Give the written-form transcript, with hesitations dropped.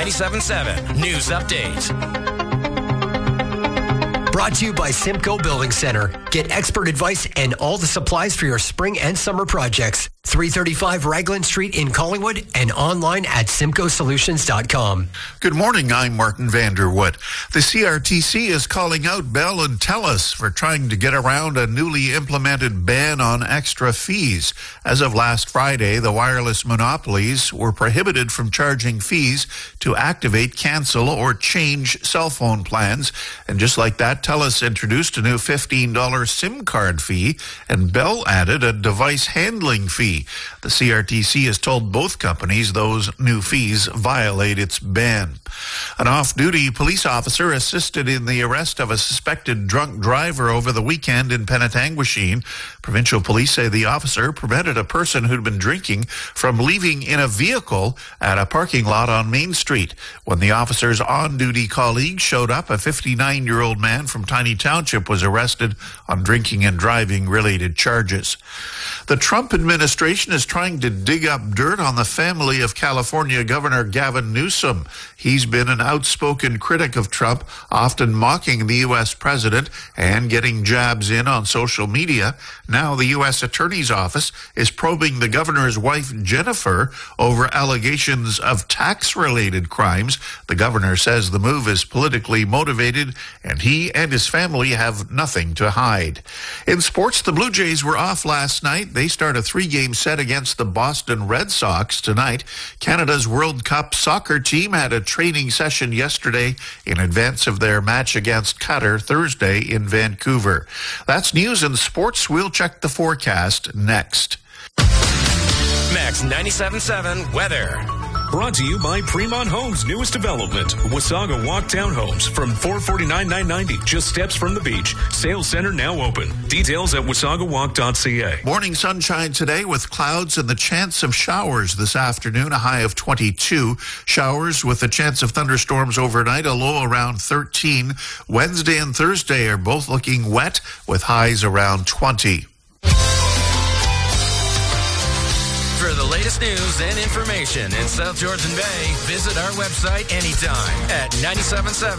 97.7 News Update. Brought to you by Simcoe Building Center. Get expert advice and all the supplies for your spring and summer projects. 335 Raglan Street in Collingwood and online at simcoesolutions.com. Good morning, I'm Martin Vanderwood. The CRTC is calling out Bell and TELUS for trying to get around a newly implemented ban on extra fees. As of last Friday, the wireless monopolies were prohibited from charging fees to activate, cancel, or change cell phone plans. And just like that, TELUS introduced a new $15 SIM card fee, and Bell added a device handling fee. The CRTC has told both companies those new fees violate its ban. An off-duty police officer assisted in the arrest of a suspected drunk driver over the weekend in Penetanguishene. Provincial police say the officer prevented a person who'd been drinking from leaving in a vehicle at a parking lot on Main Street. When the officer's on-duty colleague showed up, a 59-year-old man from Tiny Township was arrested on drinking and driving related charges. The Trump administration is trying to dig up dirt on the family of California Governor Gavin Newsom. He's been an outspoken critic of Trump, often mocking the U.S. president and getting jabs in on social media. Now the U.S. Attorney's Office is probing the governor's wife, Jennifer, over allegations of tax-related crimes. The governor says the move is politically motivated and he and his family have nothing to hide. In sports, the Blue Jays were off last night. They start a 3-game set against the Boston Red Sox tonight. Canada's World Cup soccer team had a training session yesterday in advance of their match against Qatar Thursday in Vancouver. That's news and sports. We'll check the forecast next. Max 97.7 weather. Brought to you by Fremont Homes' newest development, Wasaga Walk Townhomes, from $449,990, just steps from the beach. Sales center now open. Details at wasagawalk.ca. Morning sunshine today with clouds and the chance of showers this afternoon, a high of 22. Showers with a chance of thunderstorms overnight, a low around 13. Wednesday and Thursday are both looking wet with highs around 20. For the latest news and information in South Georgian Bay, visit our website anytime at 97.7